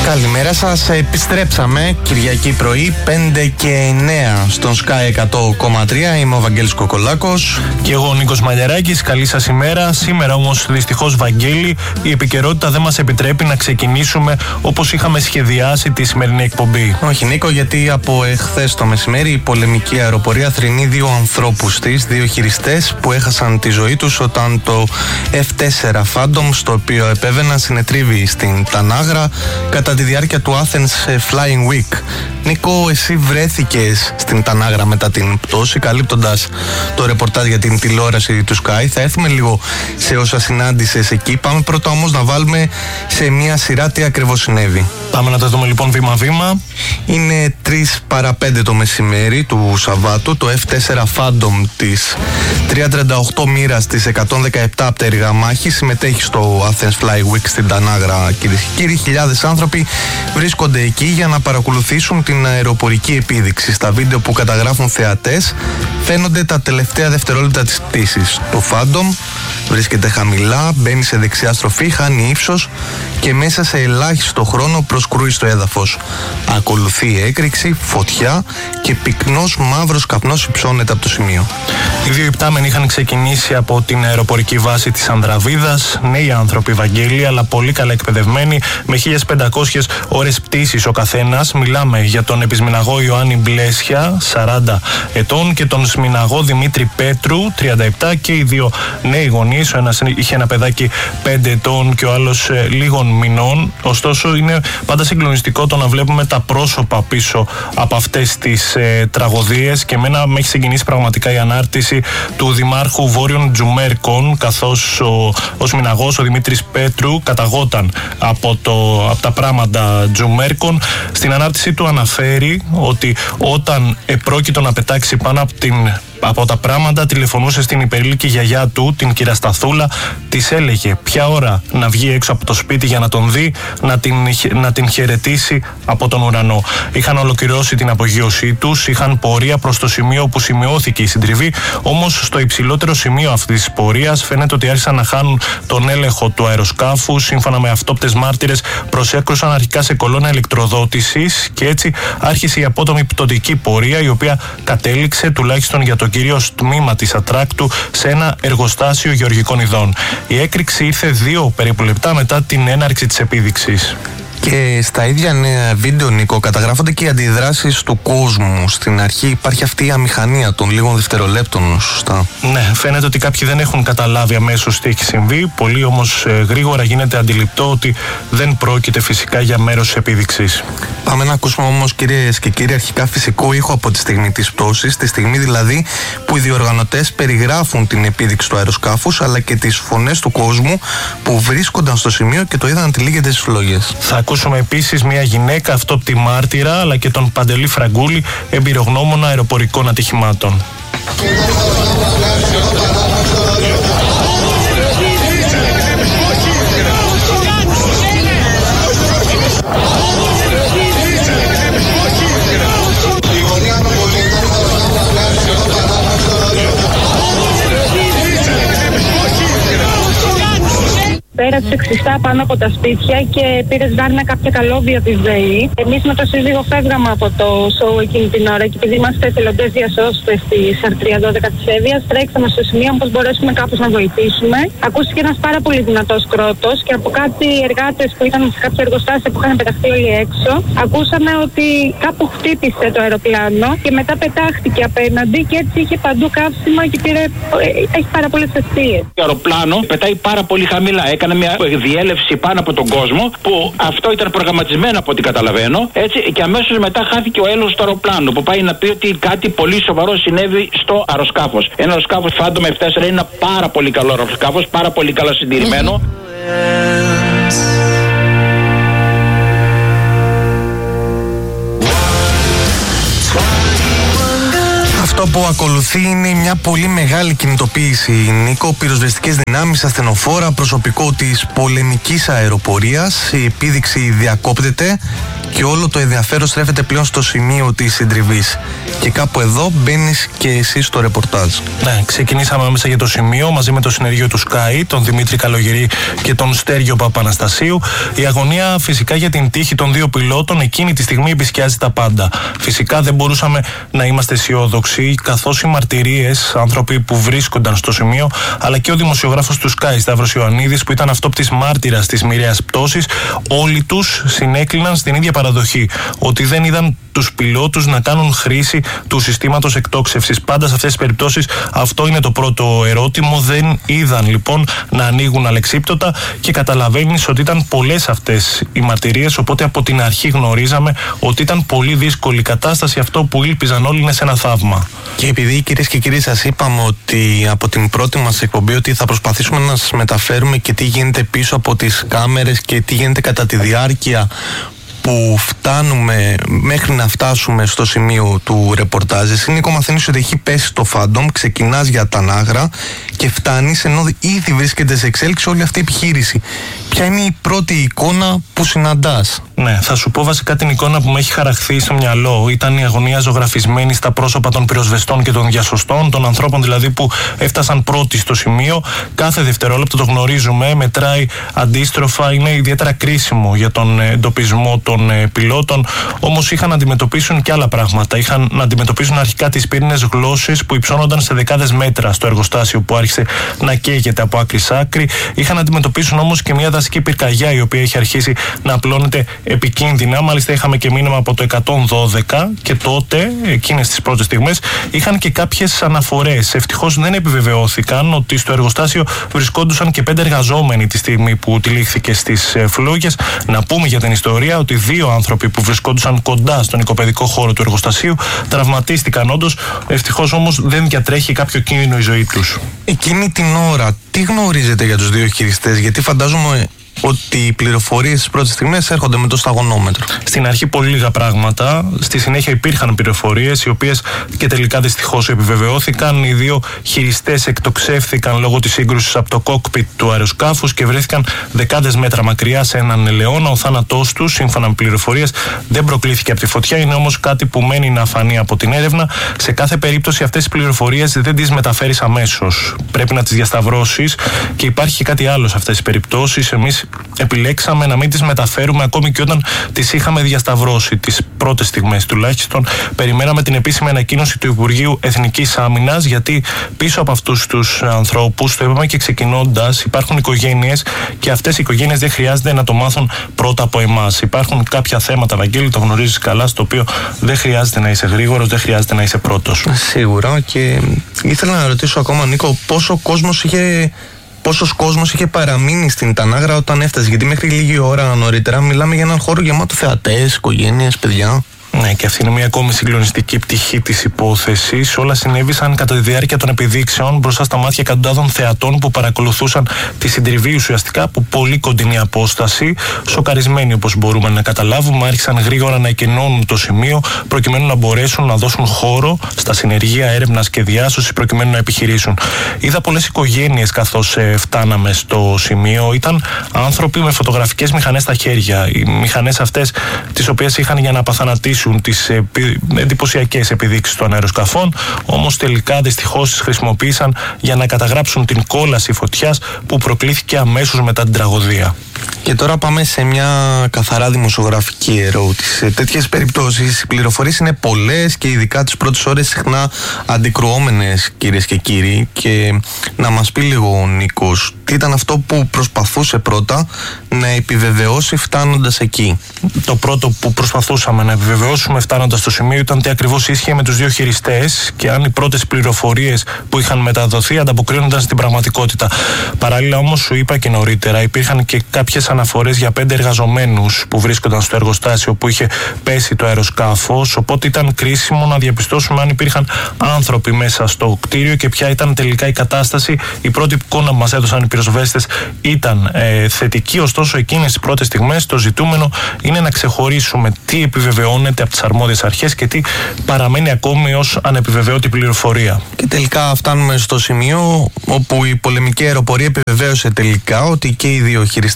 Καλημέρα σας, επιστρέψαμε Κυριακή πρωί 5 και 9 στον Sky 100,3. Είμαι ο Βαγγέλης Κοκολάκος. Και εγώ ο Νίκος Μαλιαράκης. Καλή σας ημέρα. Σήμερα όμως δυστυχώς, Βαγγέλη, η επικαιρότητα δεν μας επιτρέπει να ξεκινήσουμε όπως είχαμε σχεδιάσει τη σημερινή εκπομπή. Όχι, Νίκο, γιατί από εχθές το μεσημέρι η πολεμική αεροπορία θρηνεί δύο ανθρώπους της, δύο χειριστές που έχασαν τη ζωή τους όταν το F4 Phantom, στο οποίο επέβαιναν, συνετρίβει στην Τανάγρα κατά τη διάρκεια του Athens Flying Week. Νίκο, εσύ βρέθηκες στην Τανάγρα μετά την πτώση, καλύπτοντας το ρεπορτάζ για την τηλεόραση του Sky. Θα έρθουμε λίγο σε όσα συνάντησες εκεί. Πάμε πρώτα όμως να βάλουμε σε μια σειρά τι ακριβώς συνέβη. Πάμε να τα δούμε λοιπόν βήμα-βήμα. Είναι 3 παρά 5 το μεσημέρι του Σαββάτου. Το F4 Phantom της 338 μοίρας της 117 πτέρυγα μάχη συμμετέχει στο Athens Flying Week στην Τανάγρα. Κυρίες και κύριοι, χιλιάδες άνθρωποι βρίσκονται εκεί για να παρακολουθήσουν την αεροπορική επίδειξη. Στα βίντεο που καταγράφουν θεατές φαίνονται τα τελευταία δευτερόλεπτα της πτήσης. Το Phantom βρίσκεται χαμηλά, μπαίνει σε δεξιά στροφή, χάνει ύψος και μέσα σε ελάχιστο χρόνο προσκρούει στο έδαφος. Ακολουθεί έκρηξη, φωτιά και πυκνός μαύρος καπνός υψώνεται από το σημείο. Οι δύο υπτάμενοι είχαν ξεκινήσει από την αεροπορική βάση της Ανδραβίδας. Νέοι άνθρωποι, Βαγγέλη, αλλά πολύ καλά εκπαιδευμένοι, με 1500 ώρες πτήσης ο καθένας. Μιλάμε για τον επισμηναγό Ιωάννη Μπλέσια, 40 ετών, και τον σμηναγό Δημήτρη Πέτρου, 37, και οι δύο νέοι γονείς. Ο ένας είχε ένα παιδάκι 5 ετών και ο άλλος λίγων μηνών. Ωστόσο, είναι πάντα συγκλονιστικό το να βλέπουμε τα πρόσωπα πίσω από αυτές τις τραγωδίες, και εμένα με έχει συγκινήσει πραγματικά η ανάρτηση του Δημάρχου Βόρειων Τζουμέρκων, καθώς ο σμηναγός, ο Δημήτρης Πέτρου, καταγόταν από τα πράματα Τζουμέρκων. Στην ανάρτηση του αναφέρει ότι όταν επρόκειτο να πετάξει πάνω από τα πράματα, τηλεφωνούσε στην υπερήλικη γιαγιά του, την κυρία Σταθούλα, της έλεγε ποια ώρα να βγει έξω από το σπίτι για να τον δει, να την χαιρετήσει από τον ουρανό. Είχαν ολοκληρώσει την απογείωσή τους, είχαν πορεία προς το σημείο που σημειώθηκε η συντριβή, όμως στο υψηλότερο σημείο αυτής της πορείας φαίνεται ότι άρχισαν να χάνουν τον έλεγχο του αεροσκάφου. Σύμφωνα με αυτόπτες μάρτυρες, προσέκρουσαν αρχικά σε κολόνα ηλεκτροδότησης και έτσι άρχισε η απότομη πτωτική πορεία, η οποία κατέληξε, τουλάχιστον για το κυρίως τμήμα της ατράκτου, σε ένα εργοστάσιο γεωργικών ειδών. Η έκρηξη ήρθε 2 περίπου λεπτά μετά την έναρξη της επίδειξης. Και στα ίδια νέα βίντεο, Νίκο, καταγράφονται και οι αντιδράσεις του κόσμου. Στην αρχή υπάρχει αυτή η αμηχανία των λίγων δευτερολέπτων, σωστά? Ναι, φαίνεται ότι κάποιοι δεν έχουν καταλάβει αμέσως τι έχει συμβεί. Πολύ όμως γρήγορα γίνεται αντιληπτό ότι δεν πρόκειται φυσικά για μέρος της επίδειξης. Πάμε να ακούσουμε όμως, κυρίες και κύριοι, αρχικά φυσικό ήχο από τη στιγμή της πτώσης, τη στιγμή δηλαδή που οι διοργανωτές περιγράφουν την επίδειξη του αεροσκάφους, αλλά και τις φωνές του κόσμου που βρίσκονταν στο σημείο και το είδαν να τυλίγεται στις φλόγες. Θα ακούσουμε επίσης μια γυναίκα αυτόπτη μάρτυρα, αλλά και τον Παντελή Φραγκούλη, εμπειρογνώμονα αεροπορικών ατυχημάτων. Πέρασε ξυστά πάνω από τα σπίτια και πήρε σβάρνα κάποια καλώδια τη ΔΕΗ. Εμείς με το σύζυγο φεύγαμε από το σοου εκείνη την ώρα και επειδή είμαστε εθελοντές διασώστες της Αρτρία 12 της Εύβοιας, τρέξαμε στο σημείο πως μπορέσουμε κάπως να βοηθήσουμε. Ακούστηκε ένας πάρα πολύ δυνατός κρότος και από κάτι εργάτες που ήταν σε κάποια εργοστάσια που είχαν πεταχτεί όλοι έξω, ακούσαμε ότι κάπου χτύπησε το αεροπλάνο και μετά πετάχτηκε απέναντι και έτσι είχε παντού καύσιμα και έχει πάρα πολλές αιστείες. Το αεροπλάνο πετάει πάρα πολύ χαμηλά. Έκανε μια διέλευση πάνω από τον κόσμο, που αυτό ήταν προγραμματισμένο από ό,τι καταλαβαίνω. Έτσι, και αμέσως μετά χάθηκε ο έλεγχος του αεροπλάνου, που πάει να πει ότι κάτι πολύ σοβαρό συνέβη στο αεροσκάφος. Ένα αεροσκάφος Phantom F4 είναι ένα πάρα πολύ καλό αεροσκάφος, πάρα πολύ καλά συντηρημένο. Αυτό που ακολουθεί είναι μια πολύ μεγάλη κινητοποίηση, Νίκο. Πυροσβεστικές δυνάμεις, ασθενοφόρα, προσωπικό της πολεμικής αεροπορίας. Η επίδειξη διακόπτεται και όλο το ενδιαφέρον στρέφεται πλέον στο σημείο της συντριβής. Και κάπου εδώ μπαίνεις και εσύ στο ρεπορτάζ. Ναι, ξεκινήσαμε μέσα για το σημείο μαζί με το συνεργείο του Sky, τον Δημήτρη Καλογερή και τον Στέργιο Παπαναστασίου. Η αγωνία φυσικά για την τύχη των δύο πιλότων εκείνη τη στιγμή επισκιάζει τα πάντα. Φυσικά δεν μπορούσαμε να είμαστε αισιόδοξοι, καθώς οι μαρτυρίες, άνθρωποι που βρίσκονταν στο σημείο, αλλά και ο δημοσιογράφος του Sky, Σταύρος Ιωαννίδης, που ήταν αυτόπτης μάρτυρας της μοιραίας πτώσης, όλοι τους συνέκλειναν στην ίδια παραδοχή, ότι δεν είδαν τους πιλότους να κάνουν χρήση του συστήματος εκτόξευσης. Πάντα σε αυτές τις περιπτώσεις αυτό είναι το πρώτο ερώτημα. Δεν είδαν λοιπόν να ανοίγουν αλεξίπτωτα και καταλαβαίνεις ότι ήταν πολλές αυτές οι μαρτυρίες, οπότε από την αρχή γνωρίζαμε ότι ήταν πολύ δύσκολη η κατάσταση. Αυτό που ήλπιζαν όλοι είναι σε ένα θαύμα. Και επειδή, κυρίες και κύριοι, σας είπαμε ότι από την πρώτη μας εκπομπή ότι θα προσπαθήσουμε να σας μεταφέρουμε και τι γίνεται πίσω από τις κάμερες και τι γίνεται κατά τη διάρκεια που φτάνουμε μέχρι να φτάσουμε στο σημείο του ρεπορτάζ. Εσύ, Νίκο, μαθαίνεις ότι έχει πέσει το Phantom, ξεκινάς για τα Τανάγρα και φτάνεις ενώ ήδη βρίσκεται σε εξέλιξη όλη αυτή η επιχείρηση. Ποια είναι η πρώτη εικόνα που συναντάς? Ναι, θα σου πω βασικά την εικόνα που με έχει χαραχθεί στο μυαλό. Ήταν η αγωνία ζωγραφισμένη στα πρόσωπα των πυροσβεστών και των διασωστών, των ανθρώπων δηλαδή που έφτασαν πρώτοι στο σημείο. Κάθε δευτερόλεπτο, το γνωρίζουμε, μετράει αντίστροφα, είναι ιδιαίτερα κρίσιμο για τον εντοπισμό των πιλότων. Όμως είχαν να αντιμετωπίσουν και άλλα πράγματα. Είχαν να αντιμετωπίσουν αρχικά τις πύρινες γλώσσες που υψώνονταν σε δεκάδες μέτρα στο εργοστάσιο που άρχισε να καίγεται από άκρη σ' άκρη. Είχαν να αντιμετωπίσουν όμως και μια δασική πυρκαγιά η οποία είχε αρχίσει να απλώνεται επικίνδυνα. Μάλιστα είχαμε και μήνυμα από το 112 και τότε, εκείνες τις πρώτες στιγμές, είχαν και κάποιες αναφορές. Ευτυχώς δεν επιβεβαιώθηκαν ότι στο εργοστάσιο βρισκόντουσαν και 5 εργαζόμενοι τη στιγμή που τυλίχθηκε στις φλόγες. Να πούμε για την ιστορία ότι 2 άνθρωποι που βρισκόντουσαν κοντά στον οικοπαιδικό χώρο του εργοστασίου τραυματίστηκαν όντως. Ευτυχώς όμως δεν διατρέχει κάποιο κίνδυνο η ζωή τους. Εκείνη την ώρα, τι γνωρίζετε για τους 2 χειριστές? Γιατί φαντάζομαι ότι οι πληροφορίες στις πρώτες στιγμές έρχονται με το σταγονόμετρο. Στην αρχή πολύ λίγα πράγματα. Στη συνέχεια υπήρχαν πληροφορίες, οι οποίες και τελικά δυστυχώς επιβεβαιώθηκαν. Οι 2 χειριστές εκτοξεύθηκαν λόγω της σύγκρουσης από το κόκπιτ του αεροσκάφους και βρέθηκαν δεκάδες μέτρα μακριά σε έναν ελαιώνα. Ο θάνατός τους, σύμφωνα με πληροφορίες, δεν προκλήθηκε από τη φωτιά. Είναι όμως κάτι που μένει να φανεί από την έρευνα. Σε κάθε περίπτωση αυτές τις πληροφορίες δεν τις μεταφέρεις αμέσως. Πρέπει να τις διασταυρώσεις και υπάρχει και κάτι άλλο σε αυτές τις περιπτώσεις. Εμείς επιλέξαμε να μην τις μεταφέρουμε ακόμη και όταν τις είχαμε διασταυρώσει. Τις πρώτες στιγμές τουλάχιστον περιμέναμε την επίσημη ανακοίνωση του Υπουργείου Εθνικής Άμυνας, γιατί πίσω από αυτούς τους ανθρώπους, το είπαμε και ξεκινώντας, υπάρχουν οικογένειες και αυτές οι οικογένειες δεν χρειάζεται να το μάθουν πρώτα από εμάς. Υπάρχουν κάποια θέματα, Βαγγέλη, το γνωρίζεις καλά, στο οποίο δεν χρειάζεται να είσαι γρήγορος, δεν χρειάζεται να είσαι πρώτος. Σίγουρα. Και ήθελα να ρωτήσω ακόμα, Νίκο, πόσος κόσμος είχε παραμείνει στην Τανάγρα όταν έφτασε? Γιατί μέχρι λίγη ώρα νωρίτερα μιλάμε για έναν χώρο γεμάτο θεατές, οικογένειες, παιδιά. Ναι, και αυτή είναι μια ακόμη συγκλονιστική πτυχή της υπόθεσης. Όλα συνέβησαν κατά τη διάρκεια των επιδείξεων μπροστά στα μάτια εκατοντάδων θεατών που παρακολουθούσαν τη συντριβή ουσιαστικά από πολύ κοντινή απόσταση. Σοκαρισμένοι, όπως μπορούμε να καταλάβουμε, άρχισαν γρήγορα να εκενώνουν το σημείο προκειμένου να μπορέσουν να δώσουν χώρο στα συνεργεία έρευνας και διάσωσης προκειμένου να επιχειρήσουν. Είδα πολλές οικογένειες καθώς φτάναμε στο σημείο. Ήταν άνθρωποι με φωτογραφικές μηχανές στα χέρια. Οι μηχανές αυτές, τις οποίες είχαν για να απαθανατήσουν τις εντυπωσιακές επιδείξεις των αεροσκαφών, όμως τελικά δυστυχώς τις χρησιμοποίησαν για να καταγράψουν την κόλαση φωτιάς που προκλήθηκε αμέσως μετά την τραγωδία. Και τώρα πάμε σε μια καθαρά δημοσιογραφική ερώτηση. Σε τέτοιες περιπτώσεις οι πληροφορίες είναι πολλές και ειδικά τις πρώτες ώρες συχνά αντικρουόμενες, κυρίες και κύριοι. Και να μας πει λίγο ο Νίκος, τι ήταν αυτό που προσπαθούσε πρώτα να επιβεβαιώσει φτάνοντας εκεί? Το πρώτο που προσπαθούσαμε να επιβεβαιώσουμε φτάνοντας στο σημείο ήταν τι ακριβώς ίσχυε με τους 2 χειριστές και αν οι πρώτες πληροφορίες που είχαν μεταδοθεί ανταποκρίνονταν στην πραγματικότητα. Παράλληλα όμως, σου είπα και νωρίτερα, υπήρχαν και κάποιες αναφορές για 5 εργαζομένους που βρίσκονταν στο εργοστάσιο που είχε πέσει το αεροσκάφος, οπότε ήταν κρίσιμο να διαπιστώσουμε αν υπήρχαν άνθρωποι μέσα στο κτίριο και ποια ήταν τελικά η κατάσταση. Η πρώτη εικόνα που μας έδωσαν οι πυροσβέστες ήταν θετική, ωστόσο εκείνες τις πρώτες στιγμές το ζητούμενο είναι να ξεχωρίσουμε τι επιβεβαιώνεται από τις αρμόδιες αρχές και τι παραμένει ακόμη ως ανεπιβεβαιώτη πληροφορία. Και τελικά φτάνουμε στο σημείο όπου η πολεμική αεροπορία επιβεβαίωσε τελικά ότι και οι 2 χειριστές του Phantom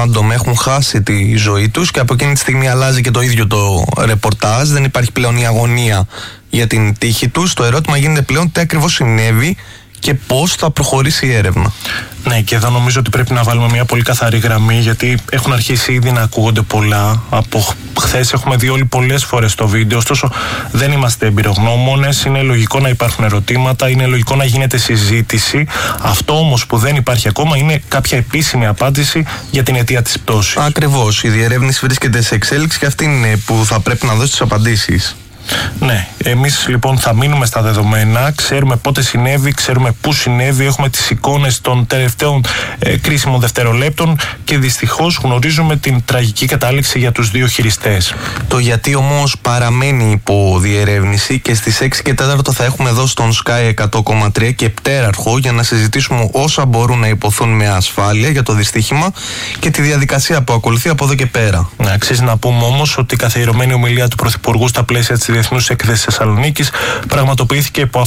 Φάντομ έχουν χάσει τη ζωή τους και από εκείνη τη στιγμή αλλάζει και το ίδιο το ρεπορτάζ. Δεν υπάρχει πλέον η αγωνία για την τύχη τους. Το ερώτημα γίνεται πλέον τι ακριβώς συνέβη και πώς θα προχωρήσει η έρευνα. Ναι, και εδώ νομίζω ότι πρέπει να βάλουμε μια πολύ καθαρή γραμμή, γιατί έχουν αρχίσει ήδη να ακούγονται πολλά. Από χθες έχουμε δει όλοι πολλές φορές το βίντεο, ωστόσο δεν είμαστε εμπειρογνώμονες. Είναι λογικό να υπάρχουν ερωτήματα, είναι λογικό να γίνεται συζήτηση. Αυτό όμως που δεν υπάρχει ακόμα είναι κάποια επίσημη απάντηση για την αιτία της πτώσης. Ακριβώς. Η διερεύνηση βρίσκεται σε εξέλιξη και αυτή είναι που θα πρέπει να δώσει τις απαντήσεις. Ναι, εμείς λοιπόν θα μείνουμε στα δεδομένα, ξέρουμε πότε συνέβη, ξέρουμε πού συνέβη, έχουμε τις εικόνες των τελευταίων κρίσιμων δευτερολέπτων και δυστυχώς γνωρίζουμε την τραγική κατάληξη για τους δύο χειριστές. Το γιατί όμως παραμένει υπό διερεύνηση και στις 6 και 4 θα έχουμε εδώ στον Sky 100,3 και πτέραρχο για να συζητήσουμε όσα μπορούν να υποθούν με ασφάλεια για το δυστύχημα και τη διαδικασία που ακολουθεί από εδώ και πέρα. Να αξίζει να πούμε όμως ότι η καθιερωμένη ομιλία του Πρωθυπουργού στα πλαίσια της Διεθνούς Έκθεσης Θεσσαλονίκης πραγματοποιήθηκε υπό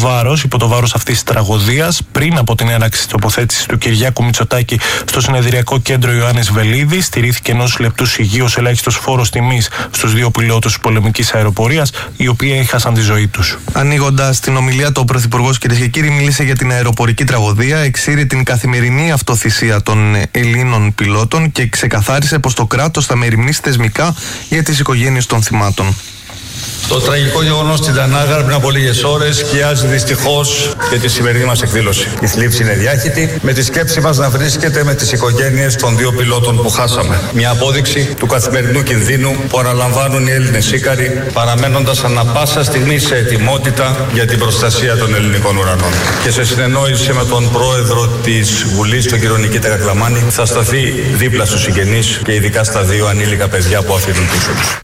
το βάρος αυτής της τραγωδίας πριν από την έναρξη της τοποθέτησης του Κυριάκου Μητσοτάκη στο συνεδριακό κέντρο Ιωάννης Βελίδη. Στηρίθηκε ενός λεπτού σιγή ως ελάχιστος φόρος τιμής στους δύο πιλότους της πολεμικής αεροπορίας, οι οποίοι έχασαν τη ζωή τους. Ανοίγοντας την ομιλία του, ο Πρωθυπουργός, κυρίες και κύριοι, μίλησε για την αεροπορική τραγωδία, εξήρε την καθημερινή αυτοθυσία των Ελλήνων πιλότων και ξεκαθάρισε πως το κράτος θα μεριμνήσει θεσμικά για τις οικογένειες των θυμάτων. Το τραγικό γεγονός στην Τανάγρα πριν από λίγες ώρες σκιάζει δυστυχώς και τη σημερινή μας εκδήλωση. Η θλίψη είναι διάχυτη, με τη σκέψη μας να βρίσκεται με τις οικογένειες των δύο πιλότων που χάσαμε. Μια απόδειξη του καθημερινού κινδύνου που αναλαμβάνουν οι Έλληνες σύκαροι, παραμένοντας ανά πάσα στιγμή σε ετοιμότητα για την προστασία των ελληνικών ουρανών. Και σε συνεννόηση με τον πρόεδρο της Βουλής, τον κύριο Νικήτα Κακλαμάνη, θα σταθεί δίπλα στους συγγενείς και ειδικά στα δύο ανήλικα παιδιά που αφήνουν πίσω τους.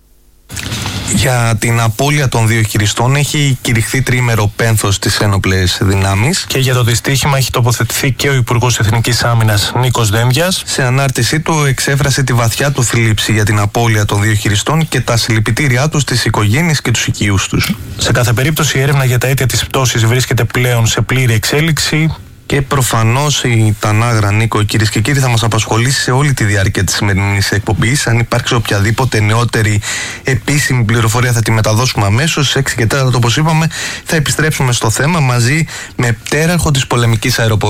Για την απώλεια των δύο χειριστών έχει κηρυχθεί τριήμερο πένθος στις ένοπλες δυνάμεις. Και για το δυστύχημα έχει τοποθετηθεί και ο Υπουργός Εθνικής Άμυνας Νίκος Δένδιας. Σε ανάρτησή του εξέφρασε τη βαθιά του θλίψη για την απώλεια των δύο χειριστών και τα συλληπιτήριά του στις οικογένειες και τους οικείους τους. Σε κάθε περίπτωση η έρευνα για τα αίτια της πτώσης βρίσκεται πλέον σε πλήρη εξέλιξη. Και προφανώς η Τανάγρα, Νίκο, κυρίες και κύριοι, θα μας απασχολήσει σε όλη τη διάρκεια της σημερινής εκπομπής. Αν υπάρξει οποιαδήποτε νεότερη επίσημη πληροφορία θα τη μεταδώσουμε αμέσως. Στις 6 και 4, όπως είπαμε, θα επιστρέψουμε στο θέμα μαζί με πτέραρχο της πολεμικής αεροπορίας.